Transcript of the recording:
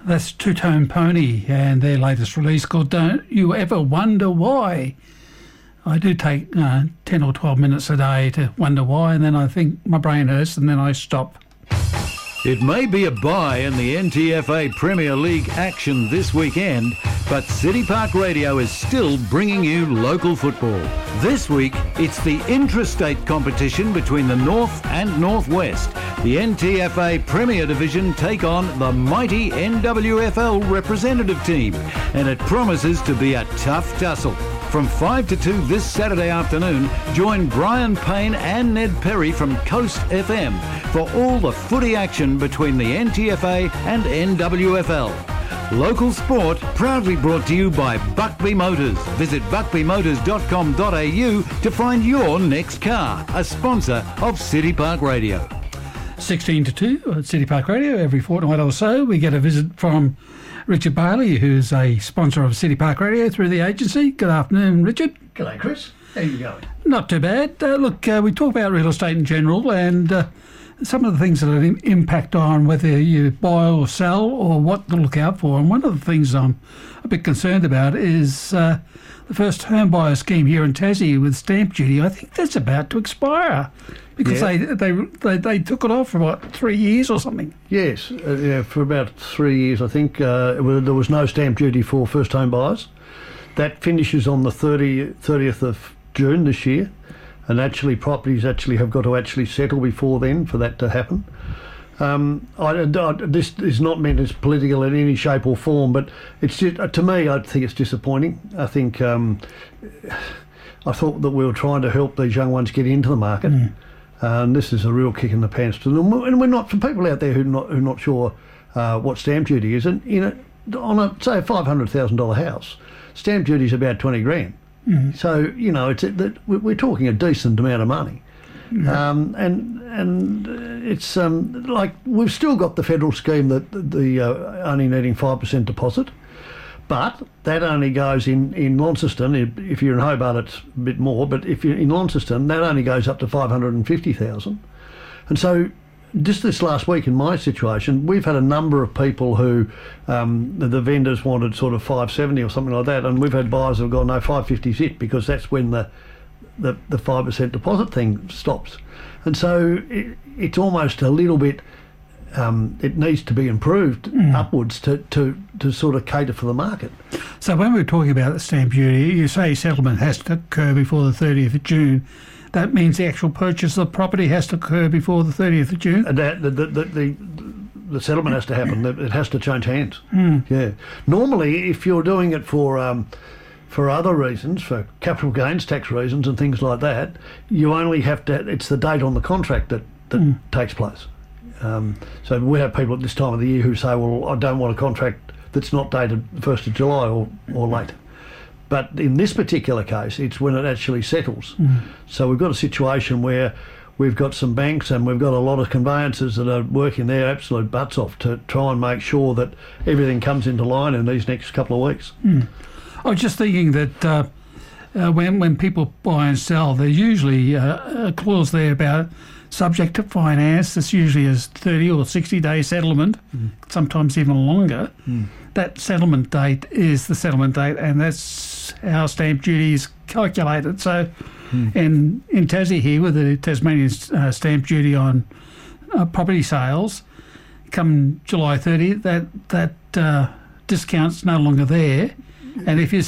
That's Two Tone Pony and their latest release called Don't You Ever Wonder Why. I do take 10 or 12 minutes a day to wonder why, and then I think my brain hurts and then I stop. It may be a bye in the NTFA Premier League action this weekend, but City Park Radio is still bringing you local football. This week, it's the intrastate competition between the North and Northwest. The NTFA Premier Division take on the mighty NWFL representative team, and it promises to be a tough tussle. From 5 to 2 this Saturday afternoon, join Brian Payne and Ned Perry from Coast FM for all the footy action between the NTFA and NWFL. Local sport proudly brought to you by Buckby Motors. Visit buckbymotors.com.au to find your next car, a sponsor of City Park Radio. 16 to 2 at City Park Radio. Every fortnight or so, we get a visit from Richard Bailey, who's a sponsor of City Park Radio through the agency. Good afternoon, Richard. G'day, Chris. How you going? Not too bad. We talk about real estate in general and some of the things that impact on whether you buy or sell or what to look out for. And one of the things I'm a bit concerned about is the first home buyer scheme here in Tassie with stamp duty. I think that's about to expire because they took it off for, 3 years or something? Yes, for about 3 years, I think. There was no stamp duty for first home buyers. That finishes on the 30th of June this year, and properties have got to settle before then for that to happen. This is not meant as political in any shape or form, but it's just, to me, I think it's disappointing. I think I thought that we were trying to help these young ones get into the market, and this is a real kick in the pants to them. And we're not, for people out there who are not sure what stamp duty is, and on a say $500,000 house, stamp duty is about 20 grand. So we're talking a decent amount of money. And it's like we've still got the federal scheme that the only needing 5% deposit, but that only goes in Launceston. If you're in Hobart, it's a bit more, but if you're in Launceston, that only goes up to 550,000. And so, just this last week in my situation, we've had a number of people who the vendors wanted sort of 570 or something like that, and we've had buyers who have gone, no, 550's it, because that's when the 5% deposit thing stops. And so it's almost a little bit, it needs to be improved upwards to sort of cater for the market. So when we're talking about the stamp duty, you say settlement has to occur before the 30th of June. That means the actual purchase of the property has to occur before the 30th of June? And the settlement has to happen. It has to change hands. Yeah. Normally, if you're doing it for other reasons, for capital gains tax reasons and things like that, you only have to, it's the date on the contract that takes place. So we have people at this time of the year who say, well, I don't want a contract that's not dated 1st of July or later. But in this particular case, it's when it actually settles. So we've got a situation where we've got some banks and we've got a lot of conveyancers that are working their absolute butts off to try and make sure that everything comes into line in these next couple of weeks. I was just thinking that when people buy and sell, there's usually a clause there about subject to finance. That's usually a 30 or 60-day settlement, sometimes even longer. That settlement date is the settlement date, and that's how stamp duty is calculated. So in Tassie here, with the Tasmanian stamp duty on property sales, come July 30th, that discount's no longer there. And if you